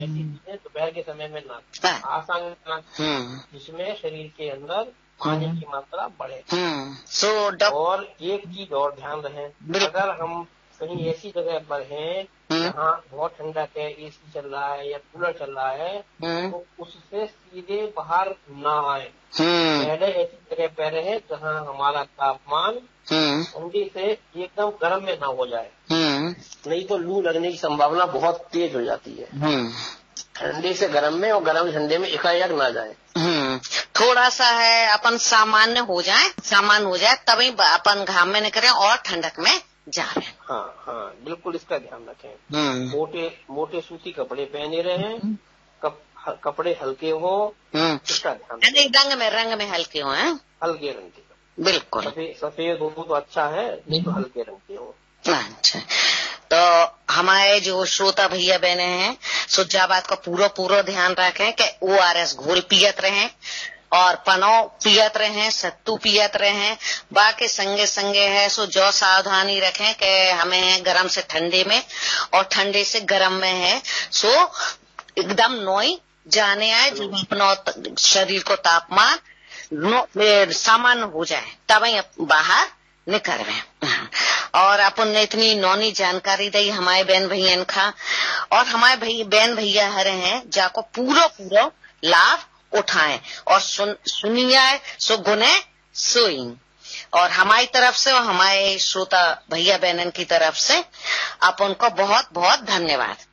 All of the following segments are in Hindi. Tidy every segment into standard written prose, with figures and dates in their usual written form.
ऐसी चीजें दोपहर के समय में ना, आसान ना, जिसमें शरीर के अंदर पानी की मात्रा बढ़े। और एक चीज और ध्यान रहे, अगर हम कहीं ऐसी जगह पर हैं जहाँ बहुत ठंडक है, एसी चल रहा है या कूलर चल रहा है, तो उससे सीधे बाहर ना आए। पहले ऐसी जगह पर रहे जहाँ हमारा तापमान ठंडी से एकदम गर्म में ना हो जाए, नहीं तो लू लगने की संभावना बहुत तेज हो जाती है। ठंडे से गर्म में और गर्म ठंडे में एकाएक ना जाए। थोड़ा सा है अपन सामान्य हो जाए तभी अपन घाम में निकले और ठंडक में जा रहे हैं। हाँ, बिल्कुल इसका ध्यान रखें। मोटे सूती कपड़े पहने रहे, कपड़े हल्के हो, इसका ध्यान रंग में हल्के हो, हल्के रंग के, बिल्कुल। सफेद हो तो अच्छा है, नहीं तो हल्के रंग के हो। अच्छा, तो हमारे जो श्रोता भैया बहने हैं सो जा बात का पूरा ध्यान रखें कि ORS घोल पियत रहे और पनो पियत रहे, सत्तू पियत रहे। बाकी संगे है सो जो सावधानी रखें कि हमें गर्म से ठंडे में और ठंडे से गर्म में है सो एकदम नोई जाने आए, जो अपना शरीर को तापमान सामान्य हो जाए तभी बाहर निकल रहे। और अपन ने इतनी नौनी जानकारी दी हमारे बहन भैया का, और हमारे बहन भैया हरे हैं जाको पूरा लाभ उठाएं और सुनिए सो गुने सोई। और हमारी तरफ से और हमारे श्रोता भैया बहनन की तरफ से अपन को बहुत बहुत धन्यवाद।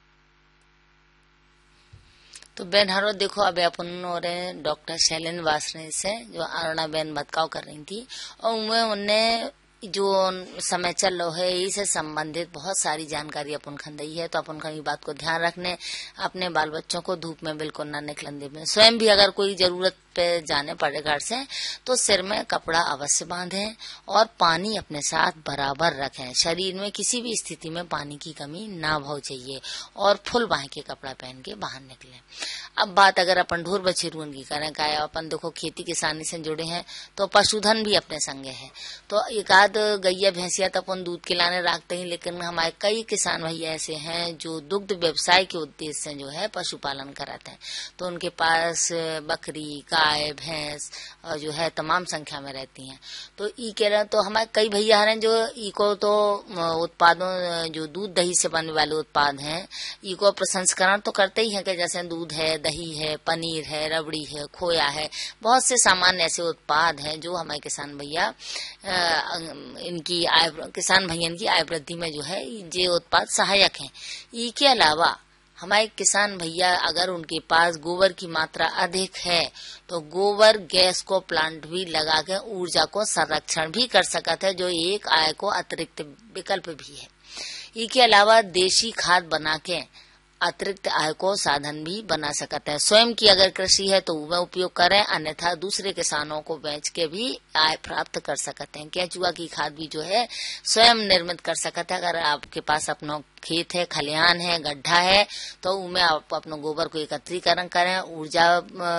तो बहन हरो देखो अभी अपन और डॉक्टर शैलेंद्र वासने से जो अरुणा बहन बतकाव कर रही थी, और उन्हें जो समय चल रहा है इससे संबंधित बहुत सारी जानकारी अपन खंदी है। तो अपन कहीं बात को ध्यान रखने, अपने बाल बच्चों को धूप में बिल्कुल न निकलने दें। स्वयं भी अगर कोई जरूरत पे जाने पड़े घर से तो सिर में कपड़ा अवश्य बांधें और पानी अपने साथ बराबर रखें। शरीर में किसी भी स्थिति में पानी की कमी ना हो चाहिए और फुल बांह के कपड़ा पहन के बाहर निकलें। अब बात अगर अपन ढोर बछेरुअन की करें, का अपन देखो खेती किसानी से जुड़े हैं तो पशुधन भी अपने संगे है। तो एक आध गैया भैंसिया तो अपन दूध खिलाने रखते हैं, लेकिन हमारे कई किसान भैया ऐसे हैं जो दुग्ध व्यवसाय के उद्देश्य से जो है पशुपालन कराते हैं। तो उनके पास बकरी, गाय, भैंस जो है तमाम संख्या में रहती हैं। तो ई कह रहे तो हमारे कई भैया हैं जो इको तो उत्पादों जो दूध दही से बनने वाले उत्पाद हैं इको प्रसंस्करण तो करते ही हैं कि जैसे दूध है, दही है, पनीर है, रबड़ी है, खोया है, बहुत से सामान्य ऐसे उत्पाद हैं जो हमारे किसान भैया इनकी आय, किसान भैया की आय वृद्धि में जो है ये उत्पाद सहायक हैं। इसके अलावा हमारे किसान भैया अगर उनके पास गोबर की मात्रा अधिक है तो गोबर गैस को प्लांट भी लगा के ऊर्जा को संरक्षण भी कर सकते हैं, जो एक आय को अतिरिक्त विकल्प भी है। इसके अलावा देशी खाद बना के अतिरिक्त आय को साधन भी बना सकते हैं। स्वयं की अगर कृषि है तो वह उपयोग करें, अन्यथा दूसरे किसानों को बेच के भी आय प्राप्त कर सकते हैं। केंचुआ की खाद भी जो है स्वयं निर्मित कर सकते हैं। अगर आपके पास अपना खेत है, खलिहान है, गड्ढा है तो उनमें आप अपने गोबर को एकत्रीकरण करें, ऊर्जा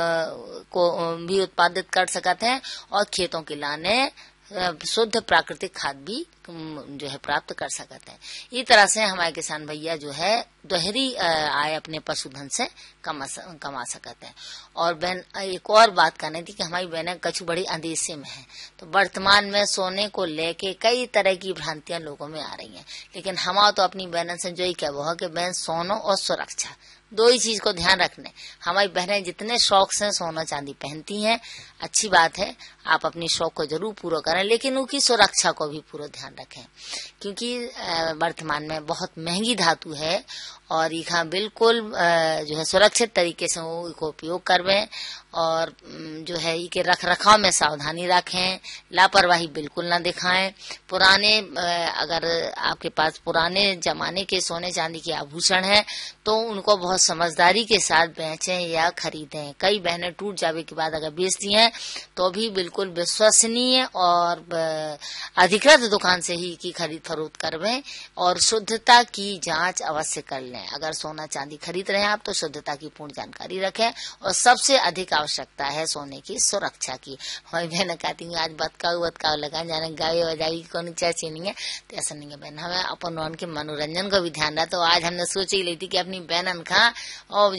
को भी उत्पादित कर सकते हैं और खेतों के लाने शुद्ध प्राकृतिक खाद भी जो है प्राप्त कर सकते हैं। इस तरह से हमारे किसान भैया जो है दोहरी आय अपने पशुधन से कमा सकते हैं। और बहन एक और बात करनी थी कि हमारी बहनें कछु बड़ी अंदेशे में हैं, तो वर्तमान में सोने को लेके कई तरह की भ्रांतियां लोगों में आ रही हैं, लेकिन हमारा तो अपनी बहनों से जो ही कहना है कि बहन सोना और सुरक्षा दो ही चीज को ध्यान रखने। हमारी बहनें जितने शौक से सोना चांदी पहनती हैं अच्छी बात है, आप अपनी शौक को जरूर पूरा करें, लेकिन उनकी सुरक्षा को भी पूरा ध्यान रखें, क्योंकि वर्तमान में बहुत महंगी धातु है और इका बिल्कुल जो है सुरक्षित तरीके से इसको उपयोग करवें और जो है इके रख रखाव में सावधानी रखें, लापरवाही बिल्कुल न दिखाएं। पुराने अगर आपके पास पुराने जमाने के सोने चांदी के आभूषण हैं तो उनको बहुत समझदारी के साथ बेचें या खरीदें। कई बहनें टूट जाने के बाद अगर बेचती हैं तो भी बिल्कुल विश्वसनीय और अधिकृत दुकान से ही की खरीद फरोख्त करवें और शुद्धता की जांच अवश्य कर लें। अगर सोना चांदी खरीद रहे हैं आप तो शुद्धता की पूर्ण जानकारी रखें और सबसे अधिक आवश्यकता है सोने की सुरक्षा की। हमारी बहन कहती हूँ आज बतकाऊ लगा जाने गाय बजाई को चाहिए नहीं है, तो ऐसा नहीं है बहन, हमें अपन के मनोरंजन का भी ध्यान रहा। तो आज हमने सोच ही ली थी कि अपनी बहनन का और